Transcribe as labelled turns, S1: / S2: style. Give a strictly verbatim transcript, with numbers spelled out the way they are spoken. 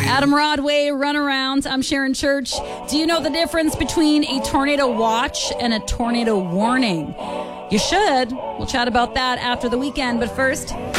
S1: Adam Rodway, Runaround. I'm Sharon Church. Do you know the difference between a tornado watch and a tornado warning? You should. We'll chat about that after the weekend, but first...